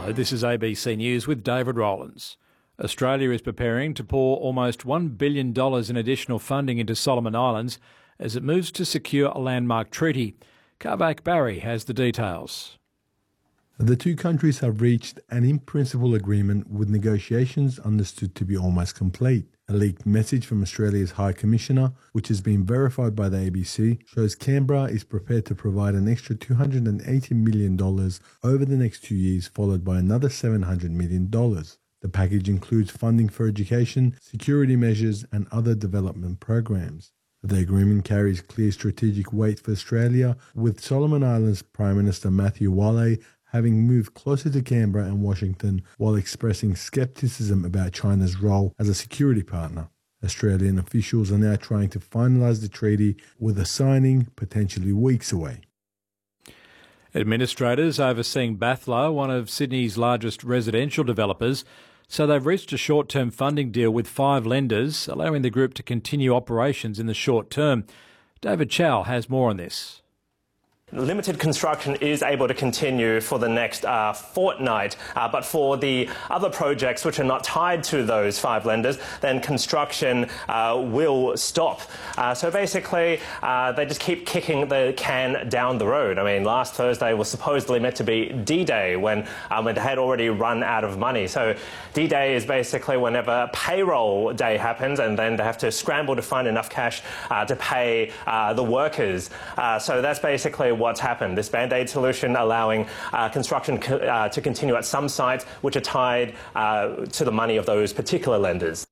Hello, this is ABC News with David Rowlands. Australia is preparing to pour almost $1 billion in additional funding into Solomon Islands as it moves to secure a landmark treaty. Kavak Barry has the details. The two countries have reached an in-principle agreement with negotiations understood to be almost complete. A leaked message from Australia's High Commissioner, which has been verified by the ABC, shows Canberra is prepared to provide an extra $280 million over the next 2 years, followed by another $700 million. The package includes funding for education, security measures and other development programs. The agreement carries clear strategic weight for Australia, with Solomon Islands Prime Minister Matthew Wale having moved closer to Canberra and Washington while expressing scepticism about China's role as a security partner. Australian officials are now trying to finalise the treaty, with a signing potentially weeks away. Administrators overseeing Bathla, one of Sydney's largest residential developers, so they've reached a short-term funding deal with 5 lenders, allowing the group to continue operations in the short term. David Chow has more on this. Limited construction is able to continue for the next fortnight, but for the other projects which are not tied to those 5 lenders, then construction will stop. So basically, they just keep kicking the can down the road. I mean, last Thursday was supposedly meant to be D-Day when it had already run out of money. So D-Day is basically whenever payroll day happens, and then they have to scramble to find enough cash to pay the workers. So that's basically what's happened. This Band-Aid solution allowing construction to continue at some sites which are tied to the money of those particular lenders.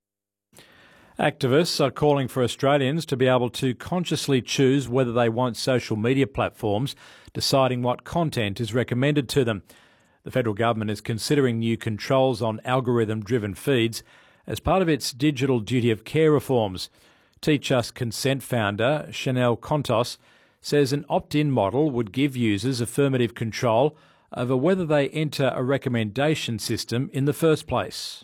Activists are calling for Australians to be able to consciously choose whether they want social media platforms deciding what content is recommended to them. The federal government is considering new controls on algorithm-driven feeds as part of its digital duty of care reforms. Teach Us Consent founder Chanel Contos says an opt-in model would give users affirmative control over whether they enter a recommendation system in the first place.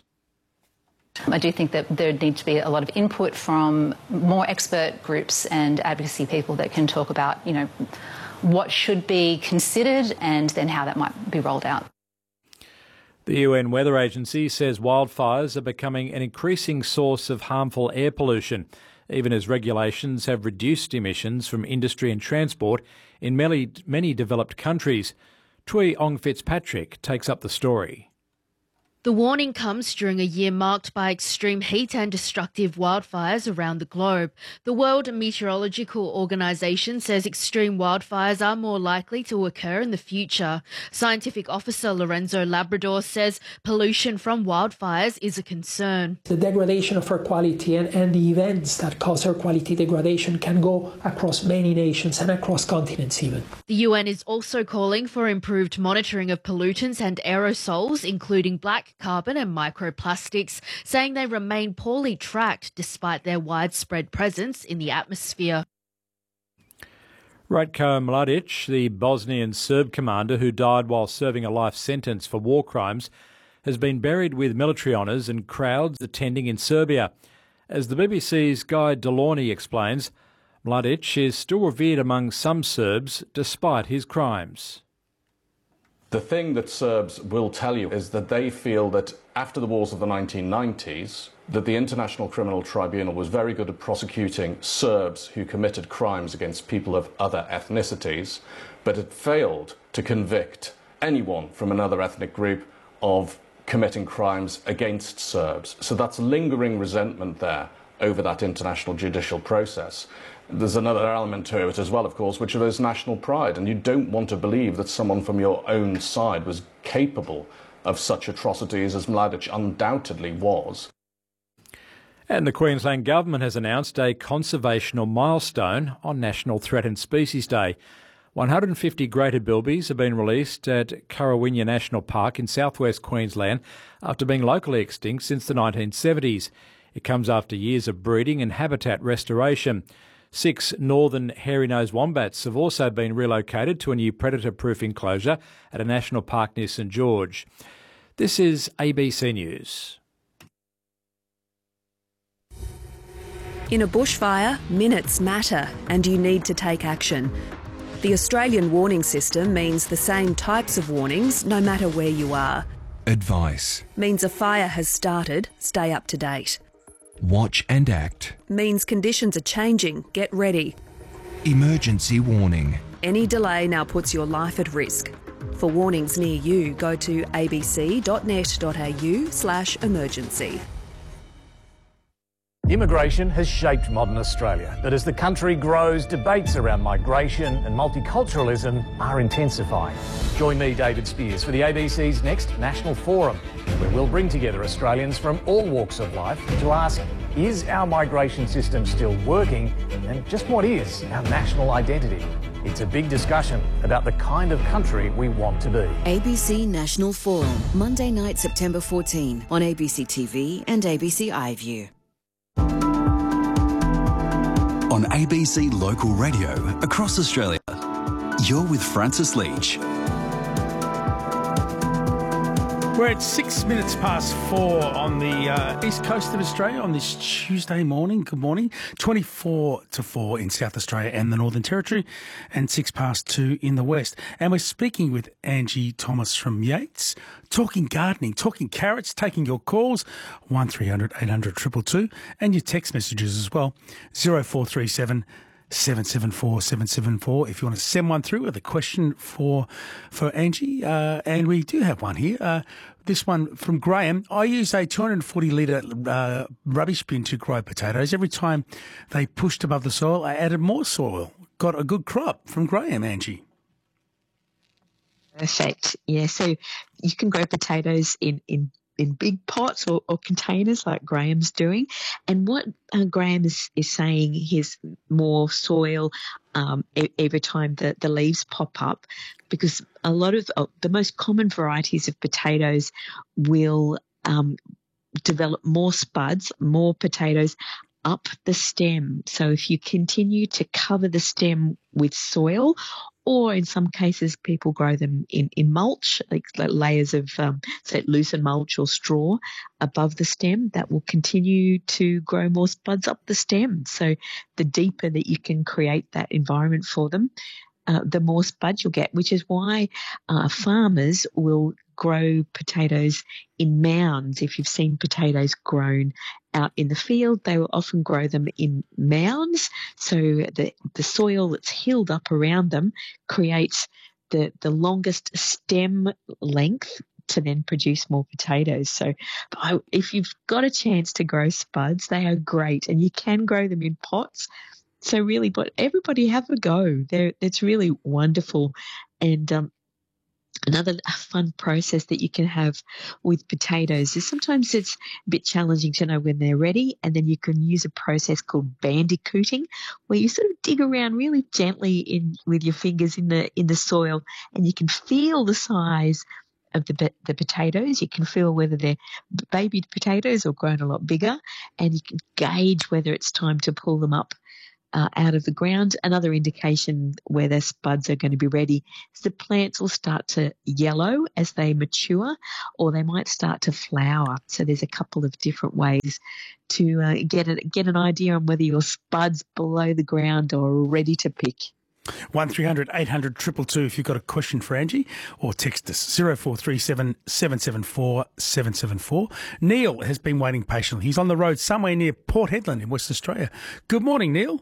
I do think that there needs to be a lot of input from more expert groups and advocacy people that can talk about, what should be considered and then how that might be rolled out. The UN Weather Agency says wildfires are becoming an increasing source of harmful air pollution, even as regulations have reduced emissions from industry and transport in many developed countries. Tui Ong Fitzpatrick takes up the story. The warning comes during a year marked by extreme heat and destructive wildfires around the globe. The World Meteorological Organization says extreme wildfires are more likely to occur in the future. Scientific Officer Lorenzo Labrador says pollution from wildfires is a concern. The degradation of air quality and the events that cause air quality degradation can go across many nations and across continents even. The UN is also calling for improved monitoring of pollutants and aerosols, including black carbon and microplastics, saying they remain poorly tracked despite their widespread presence in the atmosphere. Ratko Mladic, the Bosnian Serb commander who died while serving a life sentence for war crimes, has been buried with military honours and crowds attending in Serbia. As the BBC's Guy Delaunay explains, Mladic is still revered among some Serbs despite his crimes. The thing that Serbs will tell you is that they feel that after the wars of the 1990s, that the International Criminal Tribunal was very good at prosecuting Serbs who committed crimes against people of other ethnicities, but it failed to convict anyone from another ethnic group of committing crimes against Serbs. So that's lingering resentment there over that international judicial process. There's another element to it as well, of course, which is national pride, and you don't want to believe that someone from your own side was capable of such atrocities as Mladic undoubtedly was. And the Queensland Government has announced a conservational milestone on National Threatened Species Day. 150 greater bilbies have been released at Currawinya National Park in southwest Queensland after being locally extinct since the 1970s. It comes after years of breeding and habitat restoration. 6 northern hairy-nosed wombats have also been relocated to a new predator-proof enclosure at a national park near St George. This is ABC News. In a bushfire, minutes matter and you need to take action. The Australian warning system means the same types of warnings no matter where you are. Advice. Means a fire has started, stay up to date. Watch and act. Means conditions are changing, get ready. Emergency warning. Any delay now puts your life at risk. For warnings near you, go to abc.net.au/emergency. Immigration has shaped modern Australia, but as the country grows, debates around migration and multiculturalism are intensifying. Join me, David Spears, for the ABC's next National Forum, where we'll bring together Australians from all walks of life to ask, is our migration system still working, and just what is our national identity? It's a big discussion about the kind of country we want to be. ABC National Forum, Monday night, September 14 on ABC TV and ABC iView. On ABC Local Radio across Australia, you're with Francis Leach. We're at 6 minutes past 4 on the east coast of Australia on this Tuesday morning. Good morning. 24 to 4 in South Australia and the Northern Territory, and 6 past 2 in the west. And we're speaking with Angie Thomas from Yates, talking gardening, talking carrots, taking your calls, 1300 800 222, and your text messages as well, 0437 774 774 if you want to send one through with a question for Angie. And we do have one here. This one from Graham. I use a 240 litre rubbish bin to grow potatoes. Every time they pushed above the soil, I added more soil. Got a good crop. From Graham, Angie. Perfect. Yeah, so you can grow potatoes in big pots or containers like Graham's doing. And what Graham is saying, he's more soil every time the leaves pop up, because a lot of the most common varieties of potatoes will develop more spuds, more potatoes up the stem. So if you continue to cover the stem with soil, or in some cases people grow them in mulch, like layers of, say, loosened mulch or straw above the stem, that will continue to grow more spuds up the stem. So the deeper that you can create that environment for them, the more spuds you'll get, which is why farmers will grow potatoes in mounds. If you've seen potatoes grown out in the field, they will often grow them in mounds. So the soil that's hilled up around them creates the longest stem length to then produce more potatoes. So if you've got a chance to grow spuds, they are great, and you can grow them in pots. So really, but everybody have a go. It's really wonderful. And another fun process that you can have with potatoes is sometimes it's a bit challenging to know when they're ready, and then you can use a process called bandicooting, where you sort of dig around really gently with your fingers in the soil, and you can feel the size of the potatoes. You can feel whether they're baby potatoes or grown a lot bigger, and you can gauge whether it's time to pull them up out of the ground. Another indication where their spuds are going to be ready is the plants will start to yellow as they mature, or they might start to flower. So there's a couple of different ways to get an idea on whether your spuds below the ground are ready to pick. 1300 800 222 if you've got a question for Angie, or text us 0437 774 774. Neil has been waiting patiently. He's on the road somewhere near Port Hedland in West Australia. Good morning, Neil.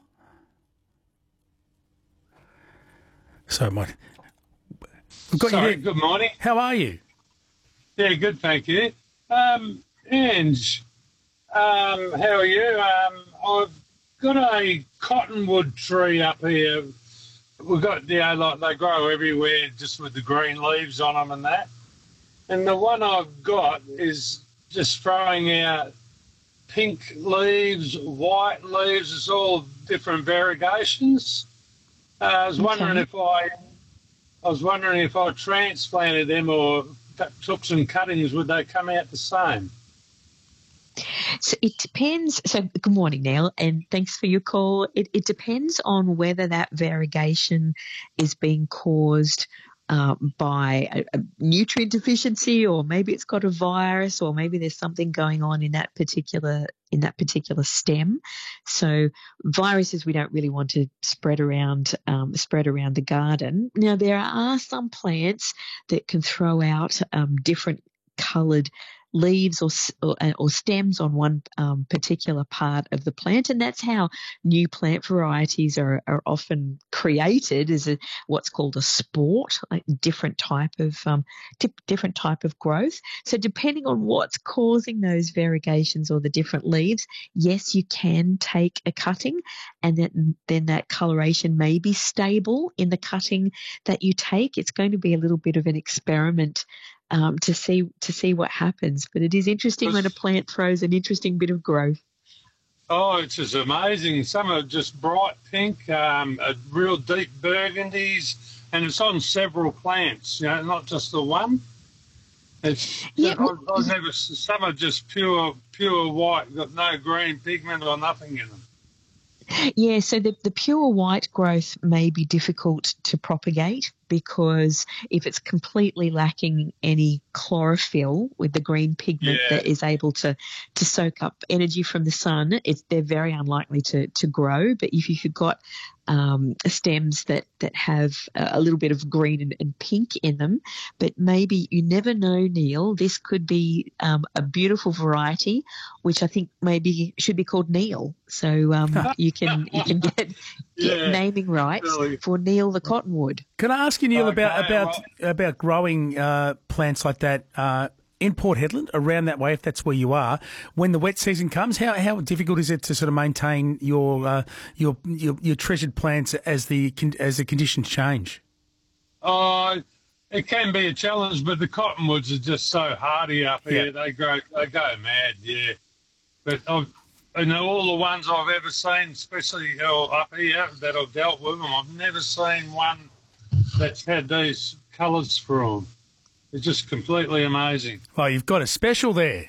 So, Mike, we've got Sorry, you. Good morning. How are you? Yeah, good, thank you. Ange, how are you? I've got a cottonwood tree up here. We've got, like they grow everywhere just with the green leaves on them and that. And the one I've got is just throwing out pink leaves, white leaves. It's all different variegations. I was wondering if I transplanted them or took some cuttings, would they come out the same? So it depends. So good morning, Neil, and thanks for your call. It depends on whether that variegation is being caused by a nutrient deficiency, or maybe it's got a virus, or maybe there's something going on in that particular stem. So viruses we don't really want to spread around the garden. Now there are some plants that can throw out different coloured leaves or stems on one particular part of the plant, and that's how new plant varieties are often created, as what's called a sport, like different type of growth. So depending on what's causing those variegations or the different leaves, yes, you can take a cutting, and then that coloration may be stable in the cutting that you take. It's going to be a little bit of an experiment to see what happens. But it is interesting when a plant throws an interesting bit of growth. Oh, it's just amazing. Some are just bright pink, real deep burgundies, and it's on several plants, not just the one. I've never. Some are just pure white, got no green pigment or nothing in them. Yeah, so the pure white growth may be difficult to propagate, because if it's completely lacking any chlorophyll with the green pigment that is able to soak up energy from the sun, they're very unlikely to grow. But if you've got stems that have a little bit of green and pink in them, but maybe, you never know, Neil, this could be a beautiful variety, which I think maybe should be called Neil. So you can get naming rights for Neil the cottonwood. Can I ask you, Neil, about growing plants like that in Port Hedland, around that way, if that's where you are, when the wet season comes? How difficult is it to sort of maintain your treasured plants as the conditions change? It can be a challenge, but the cottonwoods are just so hardy up here. They go mad, But all the ones I've ever seen, especially up here that I've dealt with them, I've never seen one that's had these colours for them. It's just completely amazing. Well, you've got a special there.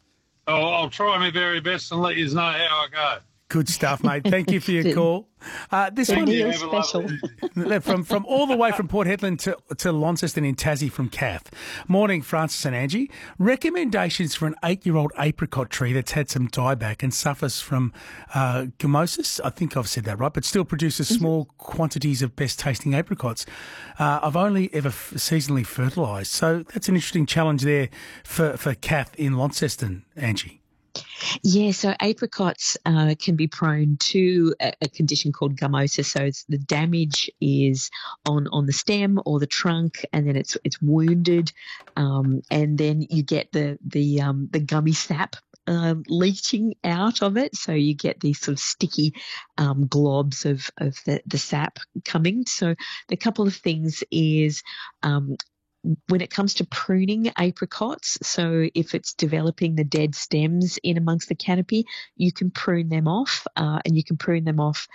I'll try my very best and let you know how I go. Good stuff, mate. Thank you for your call. This one is special. from all the way from Port Hedland to Launceston in Tassie from Kath. Morning, Francis and Angie. Recommendations for an 8-year-old apricot tree that's had some dieback and suffers from gamosis. I think I've said that right, but still produces small quantities of best-tasting apricots. I've only ever seasonally fertilised. So that's an interesting challenge there for Kath in Launceston, Angie. Yeah, so apricots can be prone to a condition called gamosis. So the damage is on the stem or the trunk, and then it's wounded, and then you get the gummy sap leaching out of it. So you get these sort of sticky globs of the sap coming. So the couple of things is when it comes to pruning apricots, so if it's developing the dead stems in amongst the canopy, you can prune them off, and you can prune them off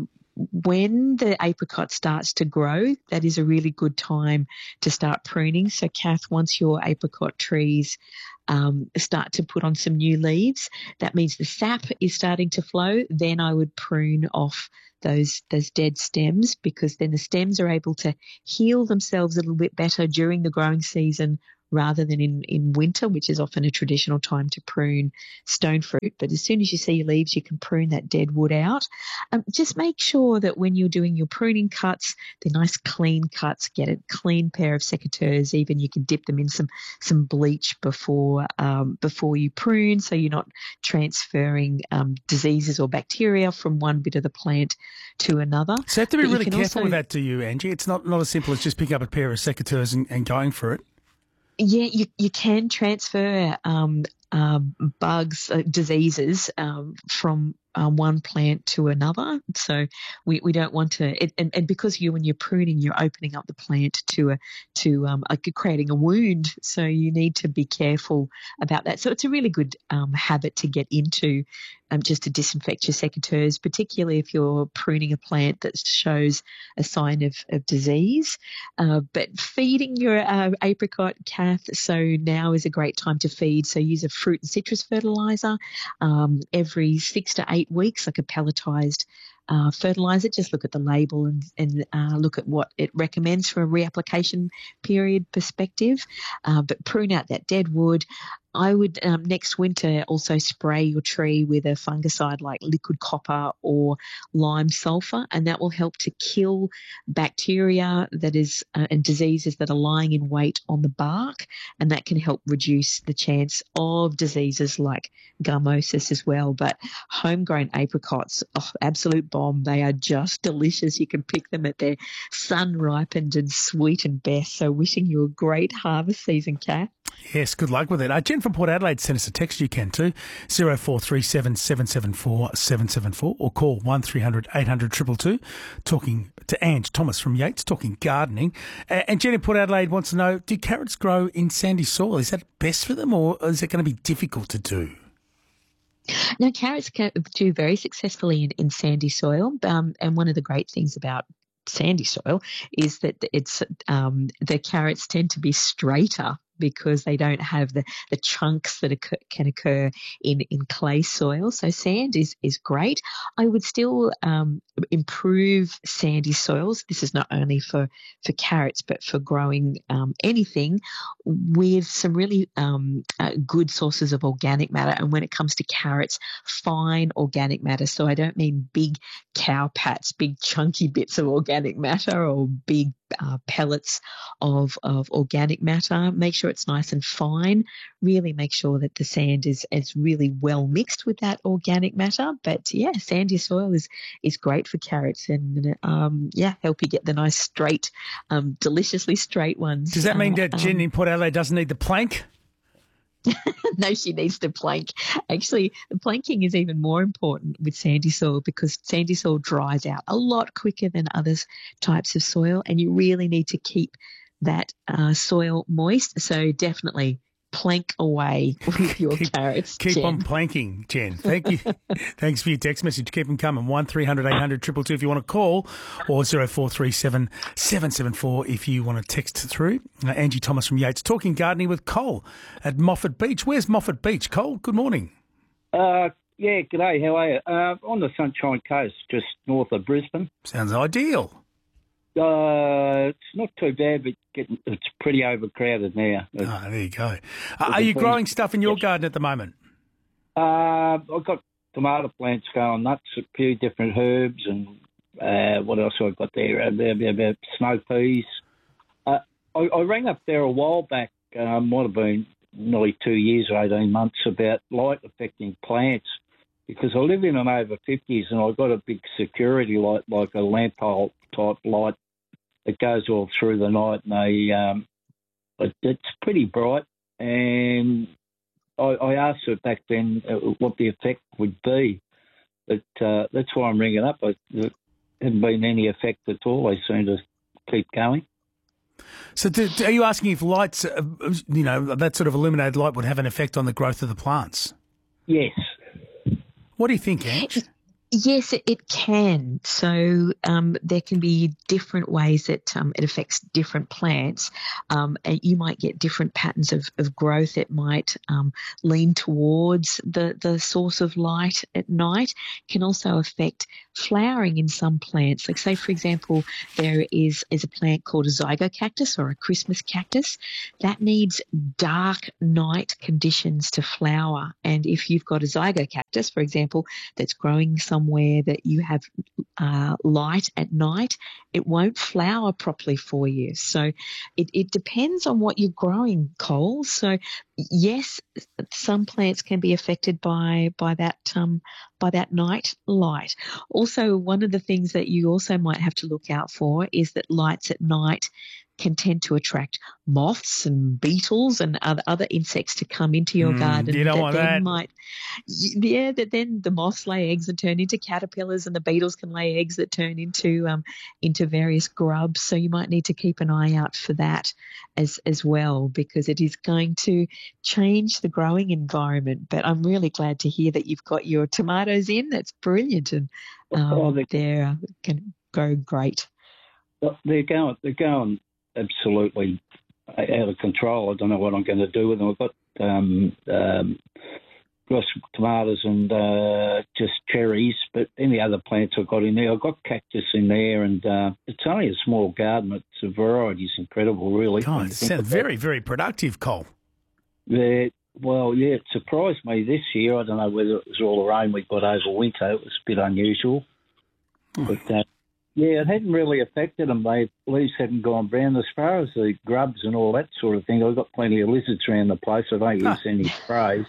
when the apricot starts to grow. That is a really good time to start pruning. So, Kath, once your apricot trees start to put on some new leaves, that means the sap is starting to flow, then I would prune off those dead stems, because then the stems are able to heal themselves a little bit better during the growing season rather than in winter, which is often a traditional time to prune stone fruit. But as soon as you see your leaves, you can prune that dead wood out. Just make sure that when you're doing your pruning cuts, they're nice clean cuts. Get a clean pair of secateurs. Even you can dip them in some bleach before you prune, so you're not transferring diseases or bacteria from one bit of the plant to another. So you have to be really careful with that, do you, Angie? It's not as simple as just picking up a pair of secateurs and going for it. Yeah, you can transfer bugs, diseases from one plant to another. So we don't want to, and because when you're pruning, you're opening up the plant to creating a wound. So you need to be careful about that. So it's a really good habit to get into, just to disinfect your secateurs, particularly if you're pruning a plant that shows a sign of disease. But feeding your apricot, Kath, so now is a great time to feed. So use a fruit and citrus fertiliser every 6 to 8 weeks, like a pelletized fertiliser. Just look at the label and look at what it recommends from a reapplication period perspective. But prune out that dead wood. I would next winter also spray your tree with a fungicide like liquid copper or lime sulfur, and that will help to kill bacteria that is and diseases that are lying in wait on the bark, and that can help reduce the chance of diseases like gummosis as well. But homegrown apricots, absolute bomb. They are just delicious. You can pick them at their sun-ripened and sweet and best. So wishing you a great harvest season, Kat. Yes, good luck with it. Jen from Port Adelaide sent us a text. You can too, 0437 774 774, or call 1300 800 222. Talking to Ange Thomas from Yates, talking gardening. And Jen in Port Adelaide wants to know, do carrots grow in sandy soil? Is that best for them, or is it going to be difficult to do? Now, carrots can do very successfully in sandy soil, and one of the great things about sandy soil is that the carrots tend to be straighter because they don't have the chunks that can occur in clay soil. So sand is great. I would still improve sandy soils. This is not only for carrots but for growing anything, with some really good sources of organic matter. And when it comes to carrots, fine organic matter. So I don't mean big cow pats, big chunky bits of organic matter, or big pellets of organic matter. Make sure it's nice and fine. Really make sure that the sand is really well mixed with that organic matter. But yeah, sandy soil is great for carrots, and help you get the nice straight, deliciously straight ones. Does that mean that Jen in Port Adelaide doesn't need the plank? No, she needs to plank. Actually, the planking is even more important with sandy soil, because sandy soil dries out a lot quicker than other types of soil, and you really need to keep that soil moist. So definitely plank away with your carrots, Keep Jen. on planking, Jen. Thank you. Thanks for your text message. Keep them coming. 1300 800 222 if you want to call, or 0437 774 if you want to text through. Angie Thomas from Yates, talking gardening with Cole at Moffat Beach. Where's Moffat Beach, Cole? Good morning. Yeah, g'day. How are you? On the Sunshine Coast, just north of Brisbane. Sounds ideal. It's not too bad, but it's pretty overcrowded now. There you go. Are you growing stuff in your garden at the moment? I've got tomato plants going nuts, a few different herbs, and what else have I got there? About snow peas. I rang up there a while back, might have been nearly 2 years or 18 months, about light affecting plants, because I live in an over 50s and I've got a big security light, like a lamp pole type light that goes all through the night, and it's pretty bright. And I asked her back then what the effect would be, but that's why I'm ringing up. There hasn't been any effect at all. They seem to keep going. So are you asking if lights, that sort of illuminated light would have an effect on the growth of the plants? Yes. What do you think, Ange? Yes, it can. So there can be different ways that it affects different plants. And you might get different patterns of growth. It might lean towards the source of light at night. It can also affect flowering in some plants. Like, say, for example, there is a plant called a zygocactus or a Christmas cactus that needs dark night conditions to flower. And if you've got a zygocactus, for example, that's growing somewhere that you have light at night, it won't flower properly for you. So it depends on what you're growing, Cole. So yes, some plants can be affected by that night light. Also, one of the things that you also might have to look out for is that lights at night can tend to attract moths and beetles and other insects to come into your garden. You don't want that. That then the moths lay eggs and turn into caterpillars, and the beetles can lay eggs that turn into various grubs. So you might need to keep an eye out for that as well, because it is going to change the growing environment. But I'm really glad to hear that you've got your tomatoes in. That's brilliant, and they're can go great. They're going absolutely out of control. I don't know what I'm going to do with them. I've got tomatoes and just cherries, but any other plants I've got in there, I've got cactus in there, and it's only a small garden. It's the variety is incredible, really. God, it sounds very, very productive, Cole. Well, Well, yeah, it surprised me this year. I don't know whether it was all the rain we got over winter. It was a bit unusual. But, yeah, it hadn't really affected them. The leaves hadn't gone brown. As far as the grubs and all that sort of thing, I've got plenty of lizards around the place. I don't use any sprays.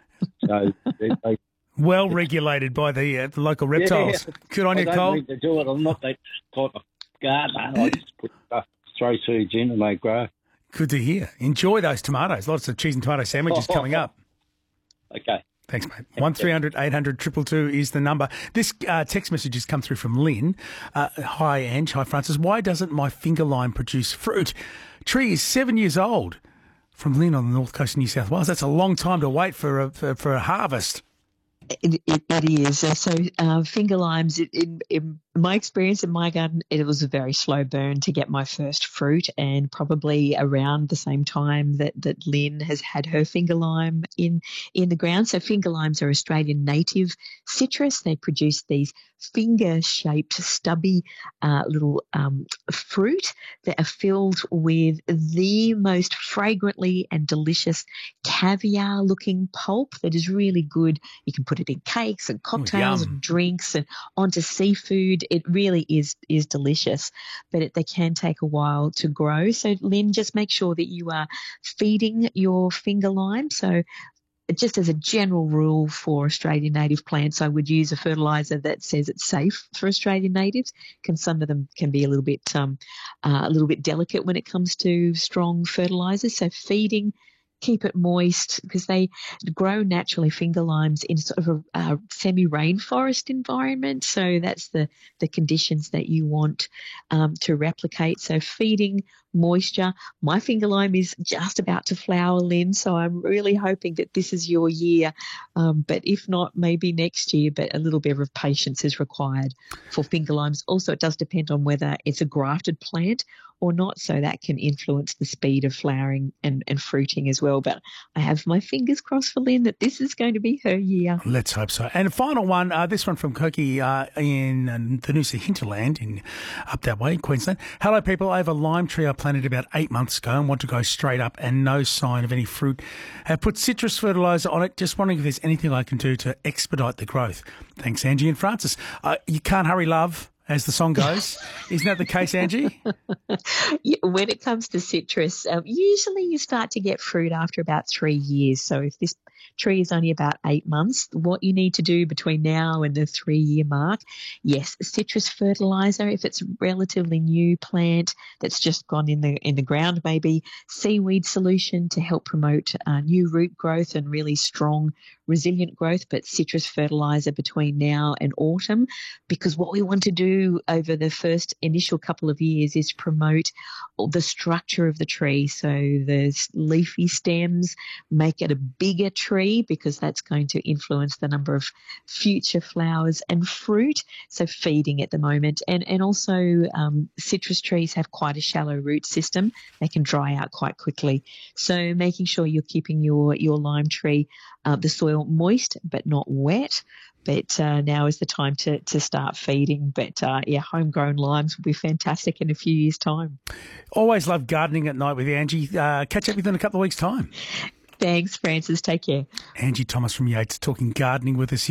So they well regulated by the local reptiles. Yeah, Good on you, Cole. I don't need to do it. I'm not that type of gardener. I just throw seeds in and they grow. Good to hear. Enjoy those tomatoes. Lots of cheese and tomato sandwiches coming up. Okay. Thanks, mate. 1300 800 222 is the number. This text message has come through from Lynn. Hi, Ange. Hi, Francis. Why doesn't my finger lime produce fruit? Tree is 7 years old. From Lynn on the north coast of New South Wales. That's a long time to wait for a harvest. It is. So finger limes, in my experience in my garden, it was a very slow burn to get my first fruit, and probably around the same time that Lynn has had her finger lime in the ground. So finger limes are Australian native citrus. They produce these finger-shaped, stubby little fruit that are filled with the most fragrantly and delicious caviar-looking pulp that is really good. You can put it in cakes and cocktails and drinks and onto seafood. It really is delicious, but they can take a while to grow. So, Lynn, just make sure that you are feeding your finger lime. So, just as a general rule for Australian native plants, I would use a fertiliser that says it's safe for Australian natives. Some of them can be a little bit delicate when it comes to strong fertilisers. So feeding, keep it moist, because they grow naturally, finger limes, in sort of a semi-rainforest environment. So that's the conditions that you want to replicate. So feeding, moisture. My finger lime is just about to flower, Lynn, so I'm really hoping that this is your year. But if not, maybe next year, but a little bit of patience is required for finger limes. Also, it does depend on whether it's a grafted plant or not, so that can influence the speed of flowering and fruiting as well. But I have my fingers crossed for Lynn that this is going to be her year. Let's hope so. And a final one, this one from Koki in the Noosa hinterland up that way in Queensland. Hello, people. I have a lime tree I planted about 8 months ago and want to go straight up and no sign of any fruit. Have put citrus fertiliser on it. Just wondering if there's anything I can do to expedite the growth. Thanks, Angie and Francis. You can't hurry love, as the song goes. Isn't that the case, Angie? When it comes to citrus, usually you start to get fruit after about 3 years. So if this tree is only about 8 months, what you need to do between now and the 3-year mark, yes, citrus fertiliser. If it's a relatively new plant that's just gone in the ground, maybe seaweed solution to help promote new root growth and really strong, resilient growth, but citrus fertiliser between now and autumn, because what we want to do over the first initial couple of years is promote the structure of the tree. So the leafy stems, make it a bigger tree, because that's going to influence the number of future flowers and fruit. So feeding at the moment. And also citrus trees have quite a shallow root system. They can dry out quite quickly. So making sure you're keeping your lime tree, the soil moist but not wet. But now is the time to start feeding. But, homegrown limes will be fantastic in a few years' time. Always love gardening at night with Angie. Catch up with you in a couple of weeks' time. Thanks, Francis. Take care. Angie Thomas from Yates talking gardening with us here.